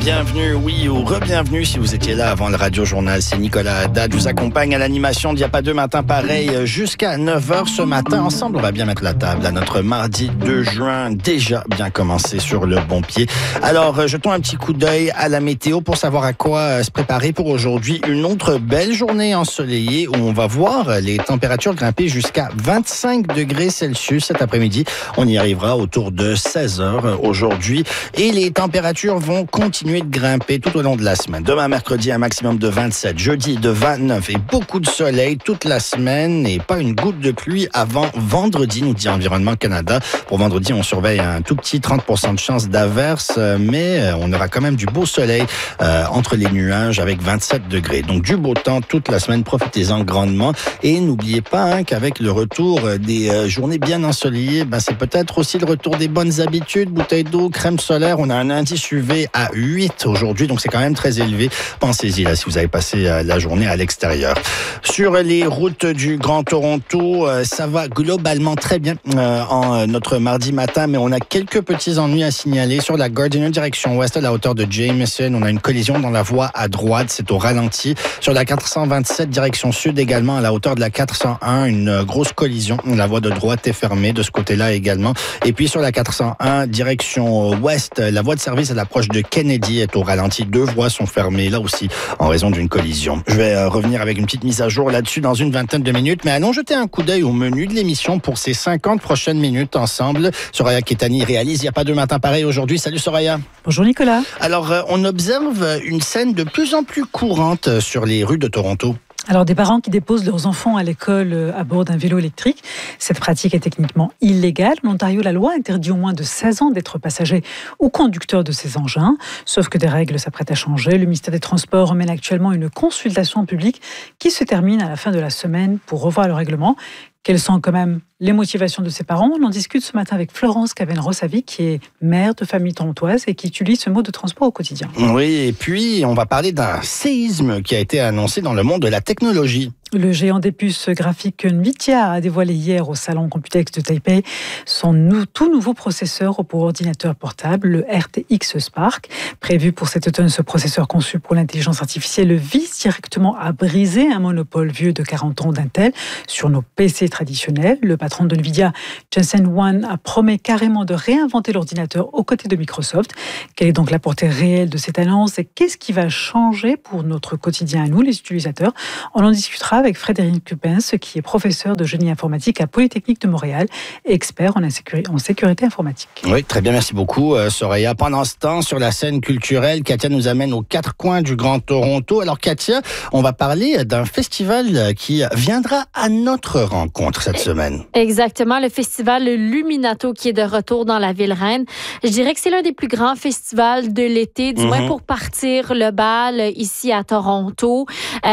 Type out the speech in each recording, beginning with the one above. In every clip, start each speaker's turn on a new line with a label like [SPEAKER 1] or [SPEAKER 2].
[SPEAKER 1] bienvenue, oui, ou re-bienvenue si vous étiez là avant le Radio Journal. C'est Nicolas Haddad, je vous accompagne à l'animation d'Il n'y a pas deux matins pareils jusqu'à 9h ce matin. Ensemble, on va bien mettre la table à notre mardi 2 juin, déjà bien commencé sur le bon pied. Alors, jetons un petit coup d'œil à la météo pour savoir à quoi se préparer pour aujourd'hui. Une autre belle journée ensoleillée où on va voir les températures grimper jusqu'à 25 degrés Celsius cet après-midi. On y arrivera autour de 16h aujourd'hui et les températures vont continuer de grimper tout au long de la semaine. Demain, mercredi, un maximum de 27, jeudi de 29 et beaucoup de soleil toute la semaine et pas une goutte de pluie avant vendredi, nous dit Environnement Canada. Pour vendredi, on surveille un tout petit 30% de chance d'averse, mais on aura quand même du beau soleil entre les nuages avec 27 degrés. Donc du beau temps toute la semaine, profitez-en grandement et n'oubliez pas qu'avec le retour des journées bien ensoleillées, c'est peut-être aussi le retour des bonnes habitudes, bouteille d'eau, crème solaire. On a un indice UV à 8 aujourd'hui, donc c'est quand même très élevé. Pensez-y là si vous avez passé la journée à l'extérieur. Sur les routes du Grand Toronto, ça va globalement très bien en notre mardi matin, mais on a quelques petits ennuis à signaler. Sur la Gardiner direction ouest à la hauteur de Jameson, on a une collision dans la voie à droite, c'est au ralenti. Sur la 427 direction sud également à la hauteur de la 401, une grosse collision. La voie de droite est fermée de ce côté-là également. Et puis sur la 401 direction ouest, la voie de service à l'approche de Kennedy est au ralenti. 2 voies sont fermées là aussi en raison d'une collision. Je vais revenir avec une petite mise à jour là-dessus dans une vingtaine de minutes, mais allons jeter un coup d'œil au menu de l'émission pour ces 50 prochaines minutes ensemble. Soraya Ketani réalise Il n'y a pas deux matins pareils aujourd'hui. Salut Soraya.
[SPEAKER 2] Bonjour Nicolas.
[SPEAKER 1] Alors on observe une scène de plus en plus courante sur les rues de Toronto.
[SPEAKER 2] Alors, des parents qui déposent leurs enfants à l'école à bord d'un vélo électrique. Cette pratique est techniquement illégale. En Ontario, la loi interdit au moins de 16 ans d'être passager ou conducteur de ces engins. Sauf que des règles s'apprêtent à changer. Le ministère des Transports mène actuellement une consultation publique qui se termine à la fin de la semaine pour revoir le règlement. Quelles sont quand même les motivations de ses parents? On en discute ce matin avec Florence Caven-Rossavi, qui est mère de famille torontoise et qui utilise ce mode de transport au quotidien.
[SPEAKER 1] Oui, et puis on va parler d'un séisme qui a été annoncé dans le monde de la technologie.
[SPEAKER 2] Le géant des puces graphiques Nvidia a dévoilé hier au salon Computex de Taipei son tout nouveau processeur pour ordinateur portable, le RTX Spark. Prévu pour cet automne, ce processeur conçu pour l'intelligence artificielle vise directement à briser un monopole vieux de 40 ans d'Intel sur nos PC traditionnels. Le patron de Nvidia, Jensen Huang, a promis carrément de réinventer l'ordinateur aux côtés de Microsoft. Quelle est donc la portée réelle de cette annonce et qu'est-ce qui va changer pour notre quotidien à nous, les utilisateurs? On en discutera avec Frédéric Cupens, qui est professeur de génie informatique à Polytechnique de Montréal et expert en sécurité informatique.
[SPEAKER 1] Oui, très bien, merci beaucoup Soraya. Pendant ce temps, sur la scène culturelle, Katia nous amène aux 4 coins du Grand Toronto. Alors Katia, on va parler d'un festival qui viendra à notre rencontre cette semaine.
[SPEAKER 3] Exactement, le festival Luminato qui est de retour dans la ville reine. Je dirais que c'est l'un des plus grands festivals de l'été, du moins pour partir le bal ici à Toronto.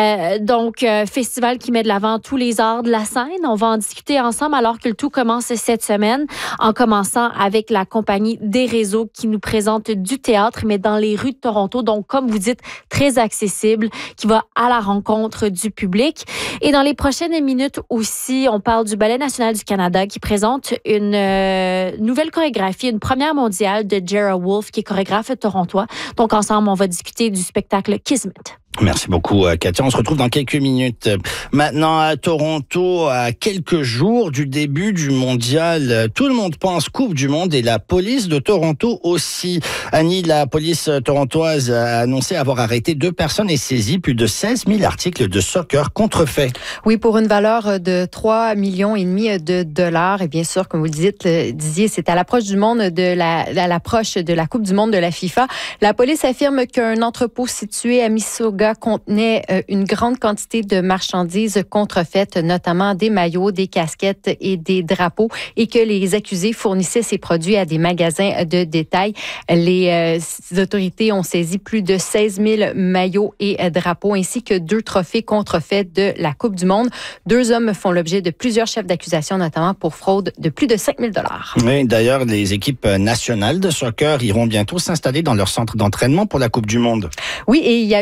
[SPEAKER 3] Donc, festival qui met de l'avant tous les arts de la scène. On va en discuter ensemble alors que le tout commence cette semaine, en commençant avec la compagnie des réseaux qui nous présente du théâtre, mais dans les rues de Toronto. Donc, comme vous dites, très accessible, qui va à la rencontre du public. Et dans les prochaines minutes aussi, on parle du Ballet national du Canada qui présente une nouvelle chorégraphie, une première mondiale de Jera Wolf, qui est chorégraphe torontois. Donc, ensemble, on va discuter du spectacle Kismet.
[SPEAKER 1] Merci beaucoup, Katia. On se retrouve dans quelques minutes. Maintenant, à Toronto, à quelques jours du début du mondial, tout le monde pense Coupe du Monde et la police de Toronto aussi. Annie, la police torontoise a annoncé avoir arrêté 2 personnes et saisi plus de 16 000 articles de soccer contrefaits.
[SPEAKER 4] Oui, pour une valeur de 3,5 millions de dollars. Et bien sûr, comme vous le disiez, c'est à l'approche du monde à l'approche de la Coupe du Monde de la FIFA. La police affirme qu'un entrepôt situé à Mississauga contenait une grande quantité de marchandises contrefaites, notamment des maillots, des casquettes et des drapeaux, et que les accusés fournissaient ces produits à des magasins de détail. Les autorités ont saisi plus de 16 000 maillots et drapeaux, ainsi que 2 trophées contrefaits de la Coupe du Monde. 2 hommes font l'objet de plusieurs chefs d'accusation, notamment pour fraude de plus de 5 000 $.
[SPEAKER 1] Oui, d'ailleurs, les équipes nationales de soccer iront bientôt s'installer dans leur centre d'entraînement pour la Coupe du Monde.
[SPEAKER 4] Oui, et il y a une équipe qui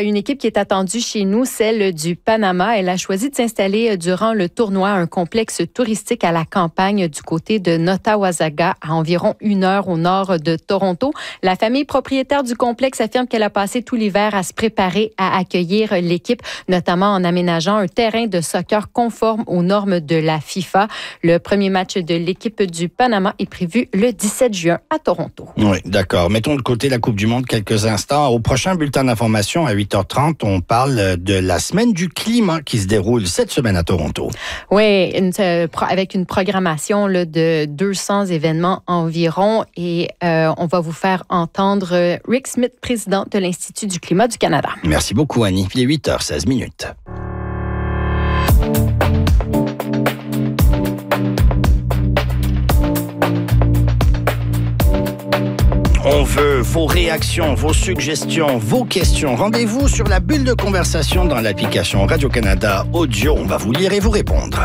[SPEAKER 4] est attendue chez nous, celle du Panama. Elle a choisi de s'installer durant le tournoi, un complexe touristique à la campagne du côté de Nottawasaga, à environ 1 heure au nord de Toronto. La famille propriétaire du complexe affirme qu'elle a passé tout l'hiver à se préparer à accueillir l'équipe, notamment en aménageant un terrain de soccer conforme aux normes de la FIFA. Le premier match de l'équipe du Panama est prévu le 17 juin à Toronto.
[SPEAKER 1] Oui, d'accord. Mettons de côté la Coupe du Monde quelques instants. Au prochain bulletin d'information à 8h30, on parle de la semaine du climat qui se déroule cette semaine à Toronto.
[SPEAKER 4] Oui, avec une programmation là, de 200 événements environ. Et on va vous faire entendre Rick Smith, président de l'Institut du climat du Canada.
[SPEAKER 1] Merci beaucoup, Annie. Il est 8h16. On veut vos réactions, vos suggestions, vos questions. Rendez-vous sur la bulle de conversation dans l'application Radio-Canada Audio. On va vous lire et vous répondre.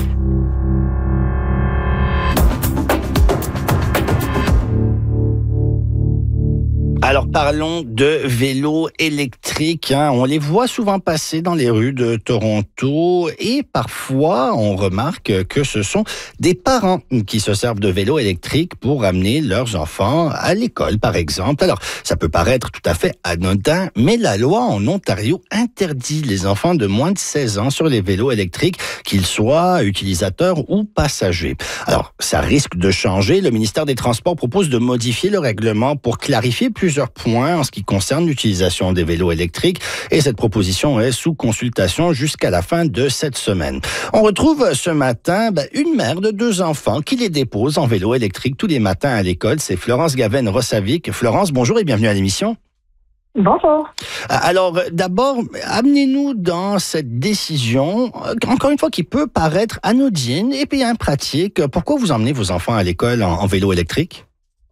[SPEAKER 1] Alors parlons de vélos électriques. On les voit souvent passer dans les rues de Toronto et parfois on remarque que ce sont des parents qui se servent de vélos électriques pour amener leurs enfants à l'école par exemple. Alors ça peut paraître tout à fait anodin, mais la loi en Ontario interdit les enfants de moins de 16 ans sur les vélos électriques, qu'ils soient utilisateurs ou passagers. Alors ça risque de changer. Le ministère des Transports propose de modifier le règlement pour clarifier plusieurs points en ce qui concerne l'utilisation des vélos électriques et cette proposition est sous consultation jusqu'à la fin de cette semaine. On retrouve ce matin une mère de 2 enfants qui les dépose en vélo électrique tous les matins à l'école. C'est Florence Gaven-Rossavic. Florence, bonjour et bienvenue à l'émission.
[SPEAKER 5] Bonjour.
[SPEAKER 1] Alors, d'abord, amenez-nous dans cette décision, encore une fois, qui peut paraître anodine et puis impratique. Pourquoi vous emmenez vos enfants à l'école en vélo électrique?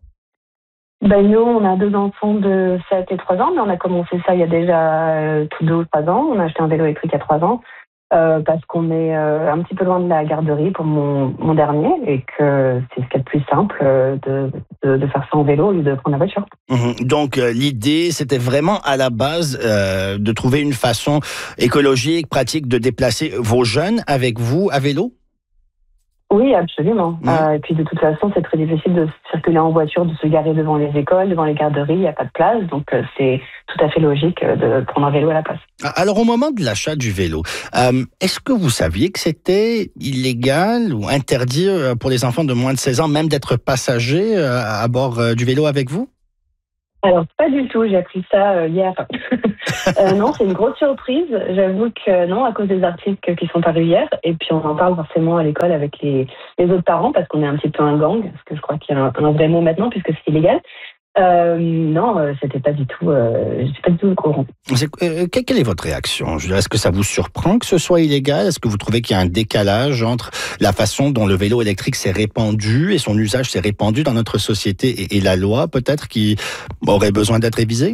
[SPEAKER 5] Nous, on a 2 enfants de 7 et 3 ans, mais on a commencé ça il y a déjà tous 2 ou 3 ans. On a acheté un vélo électrique à 3 ans parce qu'on est un petit peu loin de la garderie pour mon dernier et que c'est ce qu'il y a de plus simple de faire ça en vélo au lieu de prendre la voiture.
[SPEAKER 1] Donc, l'idée, c'était vraiment à la base de trouver une façon écologique, pratique de déplacer vos jeunes avec vous à vélo?
[SPEAKER 5] Oui, absolument. Et puis de toute façon, c'est très difficile de circuler en voiture, de se garer devant les écoles, devant les garderies, il n'y a pas de place. Donc c'est tout à fait logique de prendre un vélo à la place.
[SPEAKER 1] Alors au moment de l'achat du vélo, est-ce que vous saviez que c'était illégal ou interdit pour les enfants de moins de 16 ans même d'être passagers à bord du vélo avec vous?
[SPEAKER 5] Alors, pas du tout. J'ai appris ça hier. Non, c'est une grosse surprise. J'avoue que non, à cause des articles qui sont parus hier. Et puis, on en parle forcément à l'école avec les autres parents parce qu'on est un petit peu un gang. Parce que je crois qu'il y a un vrai mot maintenant puisque c'est illégal. Non, c'était pas du tout. J'étais pas du tout au courant.
[SPEAKER 1] Quelle est votre réaction? Est-ce que ça vous surprend que ce soit illégal? Est-ce que vous trouvez qu'il y a un décalage entre la façon dont le vélo électrique s'est répandu et son usage s'est répandu dans notre société et la loi, peut-être, qui aurait besoin d'être révisée?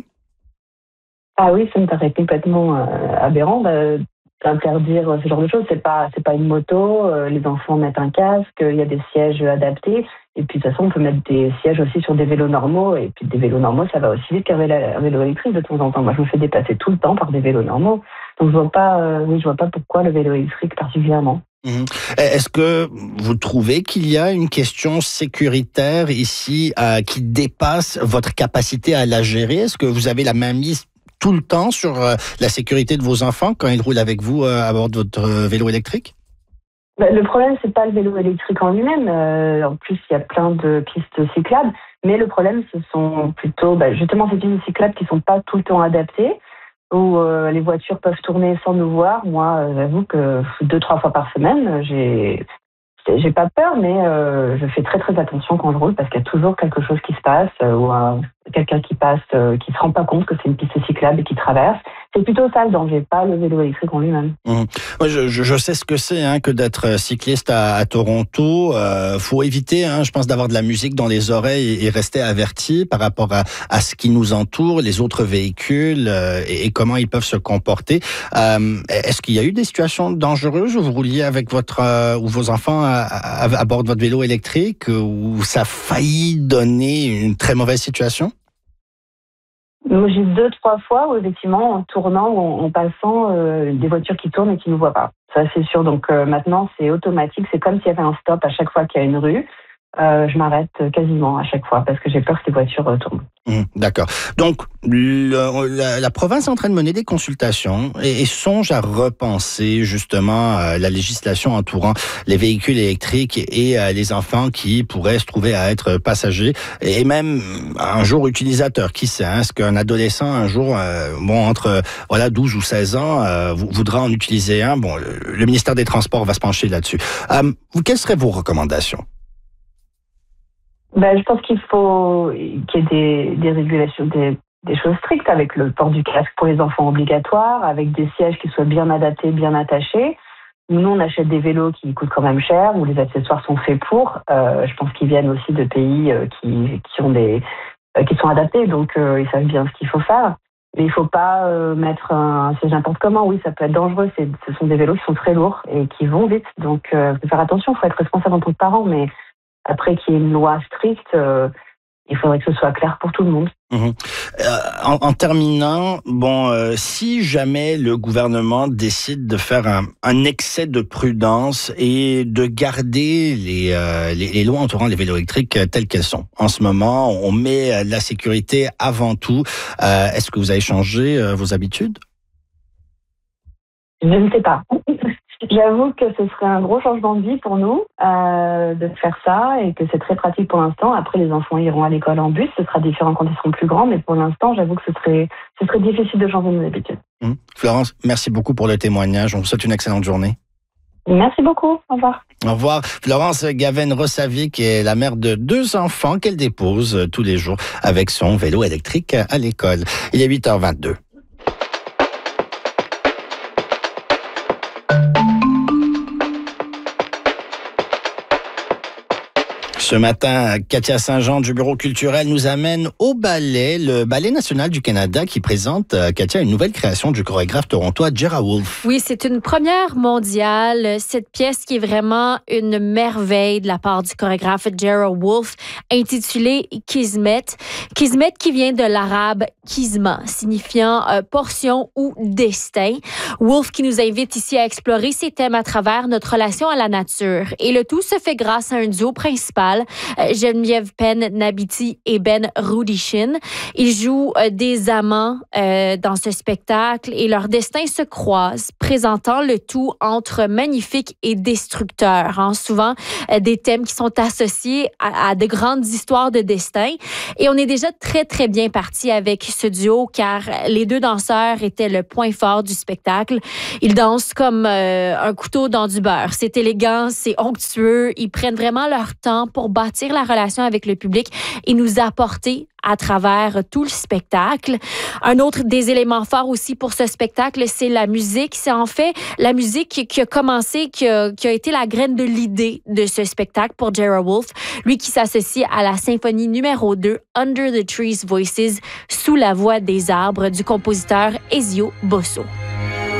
[SPEAKER 5] Ah oui, ça me paraît complètement aberrant d'interdire ce genre de choses. C'est pas une moto. Les enfants mettent un casque. Il y a des sièges adaptés. Et puis, de toute façon, on peut mettre des sièges aussi sur des vélos normaux. Et puis, des vélos normaux, ça va aussi vite qu'un vélo électrique de temps en temps. Moi, je me fais dépasser tout le temps par des vélos normaux. Donc, je vois pas pourquoi le vélo électrique particulièrement.
[SPEAKER 1] Est-ce que vous trouvez qu'il y a une question sécuritaire ici qui dépasse votre capacité à la gérer? Est-ce que vous avez la main mise tout le temps sur la sécurité de vos enfants quand ils roulent avec vous à bord de votre vélo électrique?
[SPEAKER 5] Le problème, c'est pas le vélo électrique en lui-même. En plus, il y a plein de pistes cyclables. Mais le problème, ce sont plutôt justement ces pistes cyclables qui sont pas tout le temps adaptées, où les voitures peuvent tourner sans nous voir. Moi, j'avoue que 2-3 fois par semaine, j'ai pas peur, mais je fais très très attention quand je roule parce qu'il y a toujours quelque chose qui se passe ou quelqu'un qui passe qui se rend pas compte que c'est une piste cyclable et qui traverse. C'est plutôt ça le danger, pas le vélo électrique en lui-même.
[SPEAKER 1] Moi, je sais ce que c'est que d'être cycliste à Toronto. Faut éviter, je pense, d'avoir de la musique dans les oreilles et rester averti par rapport à ce qui nous entoure, les autres véhicules et comment ils peuvent se comporter. Est-ce qu'il y a eu des situations dangereuses où vous rouliez avec ou vos enfants à bord de votre vélo électrique où ça a failli donner une très mauvaise situation?
[SPEAKER 5] Moi, j'ai 2-3 fois où, effectivement, en tournant ou en passant, des voitures qui tournent et qui ne nous voient pas. Ça, c'est sûr. Donc, maintenant, c'est automatique. C'est comme s'il y avait un stop à chaque fois qu'il y a une rue. Je m'arrête quasiment à chaque fois parce que j'ai peur que les voitures tournent.
[SPEAKER 1] D'accord. Donc, la province est en train de mener des consultations et songe à repenser justement la législation entourant les véhicules électriques et les enfants qui pourraient se trouver à être passagers et même un jour utilisateurs. Qui sait, hein? Est-ce qu'un adolescent un jour, entre 12 ou 16 ans, voudra en utiliser un? Bon, le ministère des Transports va se pencher là-dessus. Quelles seraient vos recommandations?
[SPEAKER 5] Je pense qu'il faut qu'il y ait des régulations, des choses strictes avec le port du casque pour les enfants obligatoire, avec des sièges qui soient bien adaptés, bien attachés. Nous, on achète des vélos qui coûtent quand même cher, où les accessoires sont faits pour. Je pense qu'ils viennent aussi de pays qui sont adaptés, donc ils savent bien ce qu'il faut faire. Mais il ne faut pas mettre un siège n'importe comment. Oui, ça peut être dangereux. Ce sont des vélos qui sont très lourds et qui vont vite. Donc, il faut faire attention. Il faut être responsable en tant que parent, mais après qu'il y ait une loi stricte, il faudrait que ce soit clair pour tout le monde.
[SPEAKER 1] En terminant, si jamais le gouvernement décide de faire un excès de prudence et de garder les lois entourant les vélos électriques telles qu'elles sont. En ce moment, on met la sécurité avant tout. Est-ce que vous avez changé vos habitudes?
[SPEAKER 5] Je ne sais pas. J'avoue que ce serait un gros changement de vie pour nous de faire ça et que c'est très pratique pour l'instant. Après, les enfants iront à l'école en bus. Ce sera différent quand ils seront plus grands, mais pour l'instant, j'avoue que ce serait difficile de changer nos habitudes.
[SPEAKER 1] Florence, merci beaucoup pour le témoignage. On vous souhaite une excellente journée.
[SPEAKER 5] Merci beaucoup. Au revoir.
[SPEAKER 1] Au revoir. Florence Gaven-Rossavic est la mère de 2 enfants qu'elle dépose tous les jours avec son vélo électrique à l'école. Il est 8h22. Ce matin, Katia Saint-Jean du Bureau culturel nous amène au ballet, le Ballet national du Canada qui présente, Katia, une nouvelle création du chorégraphe torontois Gerald Wolfe.
[SPEAKER 3] Oui, c'est une première mondiale. Cette pièce qui est vraiment une merveille de la part du chorégraphe Gerald Wolfe, intitulée Kismet. Kismet qui vient de l'arabe kisma, signifiant portion ou destin. Wolfe qui nous invite ici à explorer ces thèmes à travers notre relation à la nature. Et le tout se fait grâce à un duo principal, Geneviève Penn-Nabiti et Ben Rudishin. Ils jouent des amants dans ce spectacle et leurs destins se croisent, présentant le tout entre magnifique et destructeur. Souvent, des thèmes qui sont associés à de grandes histoires de destin. Et on est déjà très, très bien parti avec ce duo car les 2 danseurs étaient le point fort du spectacle. Ils dansent comme un couteau dans du beurre. C'est élégant, c'est onctueux. Ils prennent vraiment leur temps pour bâtir la relation avec le public et nous apporter à travers tout le spectacle. Un autre des éléments forts aussi pour ce spectacle, c'est la musique. C'est en fait la musique qui a commencé, qui a été la graine de l'idée de ce spectacle pour Gerald Wolfe. Lui qui s'associe à la symphonie numéro 2, Under the Trees Voices, sous la voix des arbres, du compositeur Ezio Bosso.